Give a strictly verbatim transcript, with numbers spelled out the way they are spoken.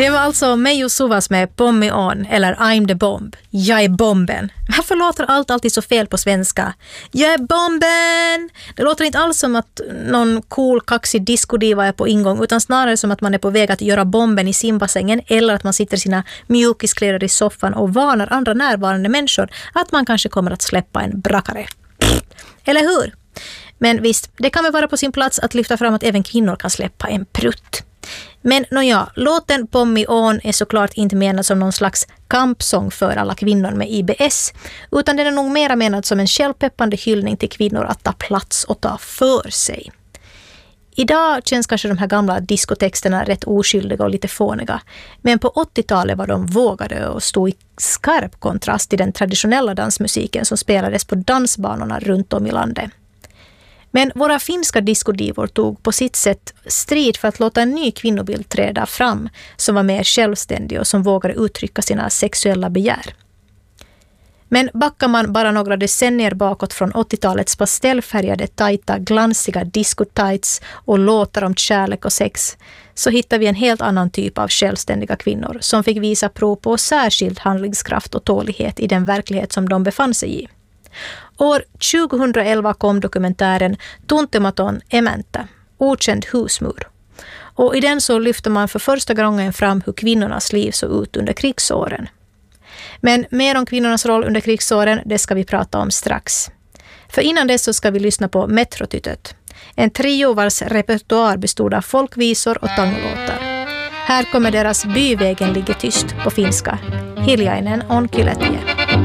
Det var alltså Meijo Suvas med Pommi On, eller I'm the bomb. Jag är bomben. Varför låter allt alltid så fel på svenska? Jag är bomben! Det låter inte alls som att någon cool, kaxig discodiva är på ingång, utan snarare som att man är på väg att göra bomben i simbassängen, eller att man sitter i sina mjukiskläder i soffan och varnar andra närvarande människor att man kanske kommer att släppa en brakare. Eller hur? Men visst, det kan väl vara på sin plats att lyfta fram att även kvinnor kan släppa en prutt. Men nåja, låten Pommi On är såklart inte menad som någon slags kampsång för alla kvinnor med I B S, utan den är nog mera menad som en självpeppande hyllning till kvinnor att ta plats och ta för sig. Idag känns kanske de här gamla diskotexterna rätt oskyldiga och lite fåniga, men på åttiotalet var de vågade och stod i skarp kontrast till den traditionella dansmusiken som spelades på dansbanorna runt om i landet. Men våra finska diskodivor tog på sitt sätt strid för att låta en ny kvinnobild träda fram som var mer självständig och som vågade uttrycka sina sexuella begär. Men backar man bara några decennier bakåt från åttiotalets pastellfärgade, tajta, glansiga disco-tights och låtar om kärlek och sex, så hittar vi en helt annan typ av självständiga kvinnor som fick visa prov på särskild handlingskraft och tålighet i den verklighet som de befann sig i. År tjugohundraelva kom dokumentären Tuntematon Emäntä, okänd husmur. Och i den så lyfter man för första gången fram hur kvinnornas liv såg ut under krigsåren. Men mer om kvinnornas roll under krigsåren, det ska vi prata om strax. För innan dess så ska vi lyssna på Metrotytöt, en trio vars repertoar bestod av folkvisor och tangolåtar. Här kommer deras Byvägen ligger tyst på finska, Hiljainen on Kylätie.